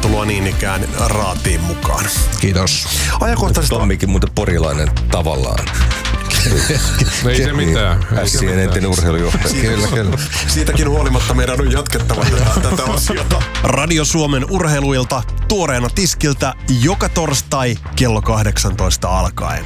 Tervetuloa niin ikään raatiin mukaan. Kiitos. Ajankohtaisesta... Tommikin muuten porilainen tavallaan. Ei se mitään. Ässien entinen urheilujohtaja. Kyllä. Siitäkin huolimatta meidän on jatkettava tätä osiota. Radio Suomen urheiluilta tuoreena tiskiltä joka torstai kello 18 alkaen.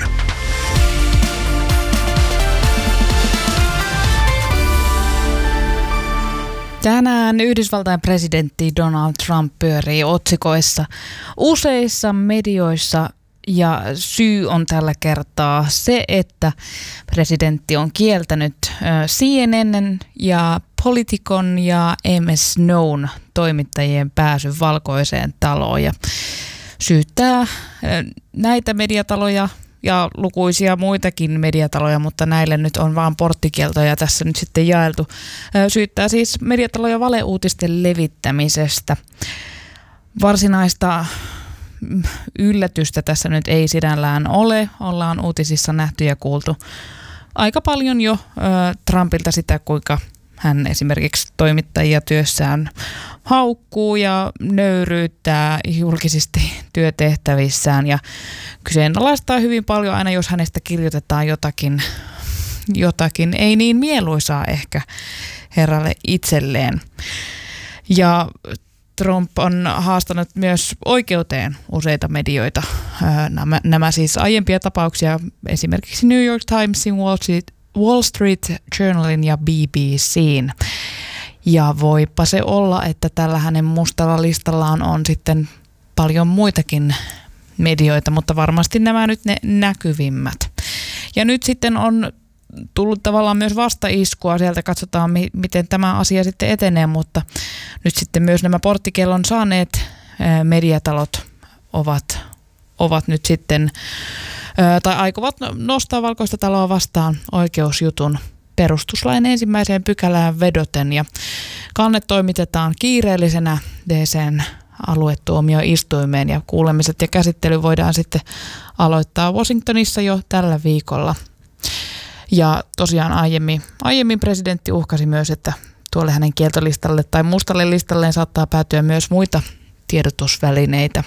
Tänään Yhdysvaltain presidentti Donald Trump pyörii otsikoissa useissa medioissa ja syy on tällä kertaa se, että presidentti on kieltänyt CNN ja Politicon ja MS Known toimittajien pääsyn Valkoiseen taloon ja syyttää näitä mediataloja ja lukuisia muitakin mediataloja, mutta näille nyt on vaan porttikieltoja tässä nyt sitten jaeltu. Syyttää siis mediataloja valeuutisten levittämisestä. Varsinaista yllätystä tässä nyt ei sinällään ole. Ollaan uutisissa nähty ja kuultu aika paljon jo Trumpilta sitä, kuinka hän esimerkiksi toimittajia työssään haukkuu ja nöyryyttää julkisesti työtehtävissään ja kyseenalaistaa hyvin paljon aina, jos hänestä kirjoitetaan jotakin ei niin mieluisaa ehkä herralle itselleen. Ja Trump on haastanut myös oikeuteen useita medioita. Nämä siis aiempia tapauksia, esimerkiksi New York Timesin, Wall Street Journalin ja BBC:n. Ja voipa se olla, että tällä hänen mustalla listallaan on sitten paljon muitakin medioita, mutta varmasti nämä nyt ne näkyvimmät. Ja nyt sitten on tullut tavallaan myös vastaiskua, sieltä katsotaan miten tämä asia sitten etenee, mutta nyt sitten myös nämä porttikellon saaneet mediatalot ovat nyt sitten tai aikovat nostaa Valkoista taloa vastaan oikeusjutun perustuslain 1. pykälään vedoten ja kanne toimitetaan kiireellisenä DC:n aluetuomioistuimeen ja kuulemiset ja käsittely voidaan sitten aloittaa Washingtonissa jo tällä viikolla. Ja tosiaan aiemmin presidentti uhkasi myös, että tuolle hänen kieltolistalle tai mustalle listalleen saattaa päätyä myös muita tiedotusvälineitä.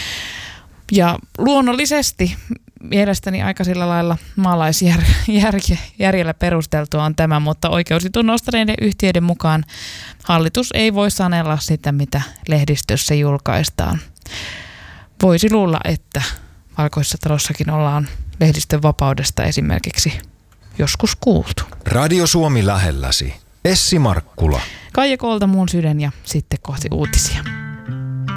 Ja luonnollisesti mielestäni aika sillä lailla maalaisjärjellä perusteltua on tämä, mutta oikeusjutun nostaneiden yhtiöiden mukaan hallitus ei voi sanella sitä, mitä lehdistössä julkaistaan. Voisi luulla, että Valkoisessa talossakin ollaan lehdistön vapaudesta esimerkiksi joskus kuultu. Radio Suomi lähelläsi. Essi Markkula. Kaija Koolta, Muun sydän ja sitten kohti uutisia.